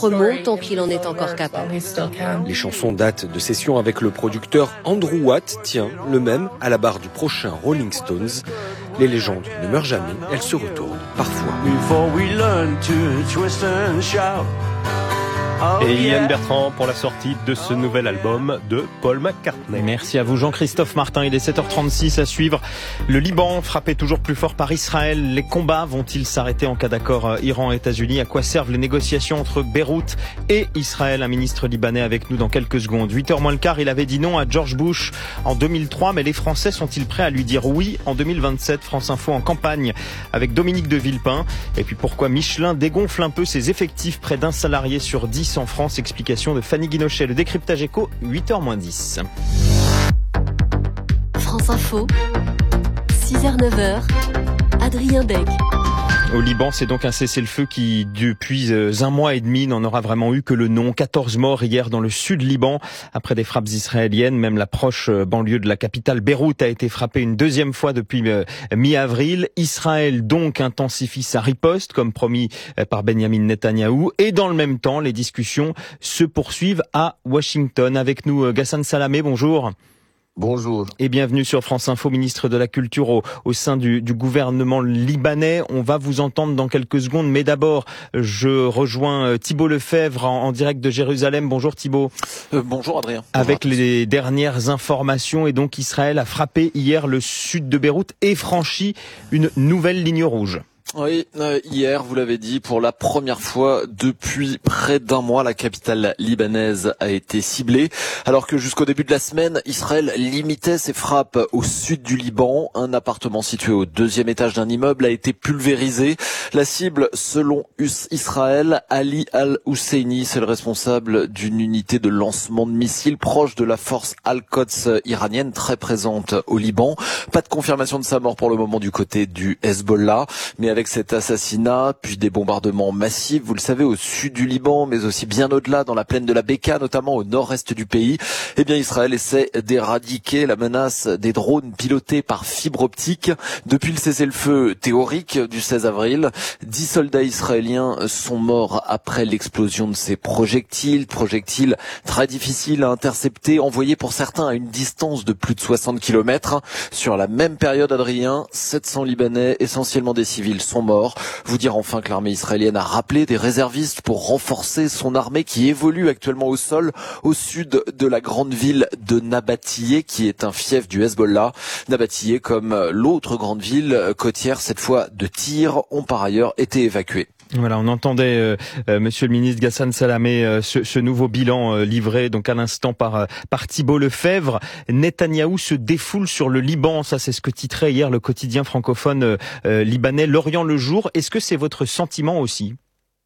mot tant qu'il en est encore capable. Les chansons datent de sessions avec le producteur Andrew Watt, tiens, le même à la barre du prochain Rolling Stones. Les légendes ne meurent jamais, elles se retournent parfois. Et Yann Bertrand pour la sortie de ce nouvel album de Paul McCartney. Merci à vous Jean-Christophe Martin. Il est 7h36 à suivre. Le Liban frappé toujours plus fort par Israël. Les combats vont-ils s'arrêter en cas d'accord Iran-États-Unis? À quoi servent les négociations entre Beyrouth et Israël? Un ministre libanais avec nous dans quelques secondes. 8h moins le quart, il avait dit non à George Bush en 2003, mais les Français sont-ils prêts à lui dire oui en 2027? France Info en campagne avec Dominique de Villepin. Et puis pourquoi Michelin dégonfle un peu ses effectifs, près d'un salarié sur 10 en France? Explication de Fanny Guinochet. Le décryptage éco, 8h-10. France Info, 6h-9h, Adrien Beg. Au Liban, c'est donc un cessez-le-feu qui, depuis un mois et demi, n'en aura vraiment eu que le nom. 14 morts hier dans le sud Liban, après des frappes israéliennes. Même la proche banlieue de la capitale, Beyrouth, a été frappée une deuxième fois depuis mi-avril. Israël, donc, intensifie sa riposte, comme promis par Benjamin Netanyahou. Et dans le même temps, les discussions se poursuivent à Washington. Avec nous, Ghassan Salamé, bonjour. Bonjour. Et bienvenue sur France Info, ministre de la Culture au sein du gouvernement libanais. On va vous entendre dans quelques secondes, mais d'abord, je rejoins Thibault Lefebvre en direct de Jérusalem. Bonjour Thibault. Bonjour Adrien. Avec les dernières informations, et donc Israël a frappé hier le sud de Beyrouth et franchi une nouvelle ligne rouge. Oui, hier, vous l'avez dit, pour la première fois depuis près d'un mois, la capitale libanaise a été ciblée. Alors que jusqu'au début de la semaine, Israël limitait ses frappes au sud du Liban. Un appartement situé au 2e étage d'un immeuble a été pulvérisé. La cible, selon Israël, Ali Al-Husseini, c'est le responsable d'une unité de lancement de missiles proche de la force Al-Quds iranienne, très présente au Liban. Pas de confirmation de sa mort pour le moment du côté du Hezbollah, mais avec cet assassinat, puis des bombardements massifs, vous le savez, au sud du Liban, mais aussi bien au-delà, dans la plaine de la Beka, notamment au nord-est du pays, eh bien Israël essaie d'éradiquer la menace des drones pilotés par fibre optique. Depuis le cessez-le-feu théorique du 16 avril, 10 soldats israéliens sont morts après l'explosion de ces projectiles très difficiles à intercepter, envoyés pour certains à une distance de plus de 60 km. Sur la même période, Adrien, 700 Libanais, essentiellement des civils, sont morts. Vous dire enfin que l'armée israélienne a rappelé des réservistes pour renforcer son armée qui évolue actuellement au sol au sud de la grande ville de Nabatiyeh, qui est un fief du Hezbollah. Nabatiyeh, comme l'autre grande ville côtière, cette fois de Tyr, ont par ailleurs été évacués. Voilà, on entendait Monsieur le ministre Ghassan Salamé ce nouveau bilan livré donc à l'instant par Thibault Lefebvre. Netanyahou se défoule sur le Liban, ça c'est ce que titrait hier le quotidien francophone libanais L'Orient le Jour. Est-ce que c'est votre sentiment aussi?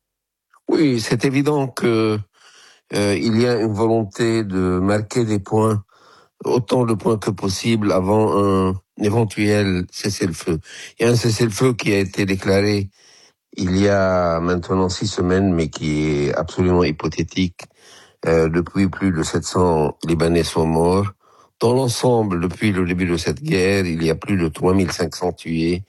Oui, c'est évident que il y a une volonté de marquer des points, autant de points que possible avant un éventuel cessez-le-feu. Il y a un cessez-le-feu qui a été déclaré il y a maintenant 6 semaines, mais qui est absolument hypothétique. Depuis, plus de 700 Libanais sont morts. Dans l'ensemble, depuis le début de cette guerre, il y a plus de 3500 tués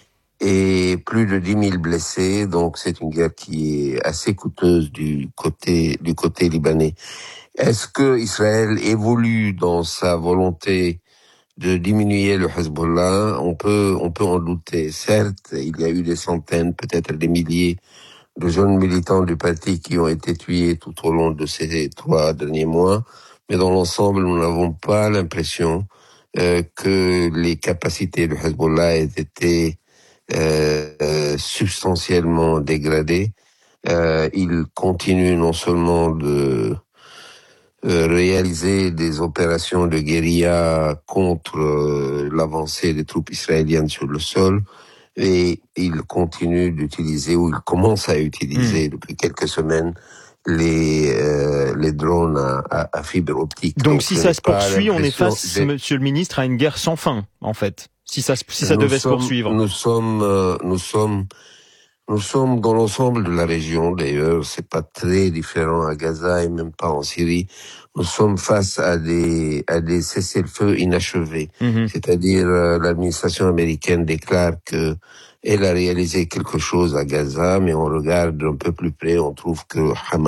et plus de 10 000 blessés. Donc, c'est une guerre qui est assez coûteuse du côté libanais. Est-ce que Israël évolue dans sa volonté de diminuer le Hezbollah? On peut en douter. Certes, il y a eu des centaines, peut-être des milliers de jeunes militants du parti qui ont été tués tout au long de ces 3 derniers mois, mais dans l'ensemble, nous n'avons pas l'impression que les capacités du Hezbollah aient été substantiellement dégradées. Il continue non seulement de réaliser des opérations de guérilla contre l'avancée des troupes israéliennes sur le sol, et il continue d'utiliser, ou il commence à utiliser depuis quelques semaines, les drones à fibre optique. Donc si ça se poursuit, on est face, Monsieur le ministre, à une guerre sans fin, en fait. Si ça devait se poursuivre. Nous sommes dans l'ensemble de la région, d'ailleurs, c'est pas très différent à Gaza et même pas en Syrie. Nous sommes face à des cessez-le-feu inachevés. C'est-à-dire, l'administration américaine déclare que elle a réalisé quelque chose à Gaza, mais on regarde un peu plus près, on trouve que